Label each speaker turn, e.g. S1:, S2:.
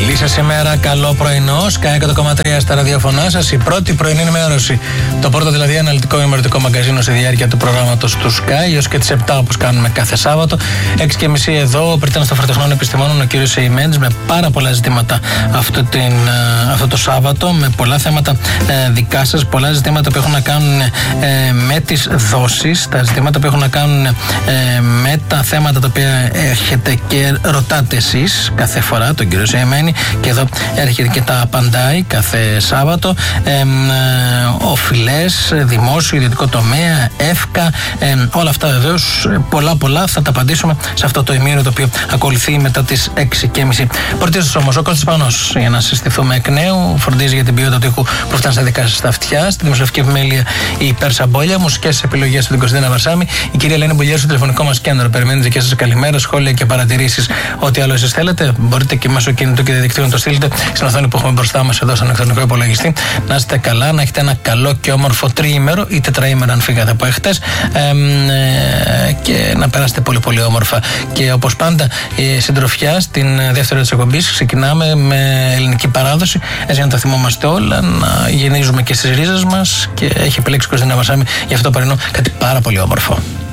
S1: Καλή σας ημέρα, καλό πρωινό. Sky 100,3 στα ραδιοφωνά σας. Η πρώτη πρωινή ενημέρωση. Το πρώτο δηλαδή αναλυτικό ενημερωτικό μαγκαζίνο στη διάρκεια του προγράμματος του Sky, έως και τις 7 όπως κάνουμε κάθε Σάββατο. 6:30 εδώ, πριτάνος των Φαρτεχνών Επιστημόνων, ο κύριος Σεϊμέντης, με πάρα πολλά ζητήματα αυτό το Σάββατο, με πολλά θέματα δικά σας, πολλά ζητήματα που έχουν να κάνουν με τις δόσεις, τα ζητήματα που έχουν να κάνουν με τα θέματα τα οποία έχετε και ρωτάτε εσείς κάθε φορά τον κύριο Σεϊμένη, και εδώ έρχεται και τα απαντάει κάθε Σάββατο. Οφειλές, δημόσιο, ιδιωτικό τομέα, ΕΦΚΑ, όλα αυτά βεβαίως πολλά θα τα απαντήσουμε σε αυτό το ημίωρο το οποίο ακολουθεί μετά τις 6:30. Πρωτίστως όμως ο Κώστας Πανός, για να συστηθούμε εκ νέου, φροντίζει για την ποιότητα του ήχου που φτάνει στα δικά σας τα αυτιά. Στη δημοσιογραφική επιμέλεια η Πέρσα Μπόλια, μουσικές επιλογές του Κωνσταντίνα Βαρσάμι, η κυρία Ελένη Μπουλιέρη στο τηλεφωνικό μας κέντρο. Περιμένει δικές σας καλημέρα, σχόλια και παρατηρήσεις. Ό,τι άλλο εσείς θέλετε, μπορείτε και μέσω κινητού και διαδικτύου να το στείλετε στην οθόνη που έχουμε μπροστά μας εδώ στον ηλεκτρονικό υπολογιστή. Να είστε καλά, να έχετε ένα καλό και όμορφο τριήμερο ή τετραήμερο αν φύγατε από εχθές, και να περάσετε πολύ όμορφα. Και όπως πάντα, η συντροφιά στην δεύτερη της εκπομπής ξεκινάμε με ελληνική παράδοση, έτσι για να τα θυμόμαστε όλα, να γεννίζουμε και στις ρίζες μας, και έχει επιλέξει ο Κωνσταντίνα Βαρσάμι για αυτό το πρωινό κάτι πάρα πολύ όμορφο.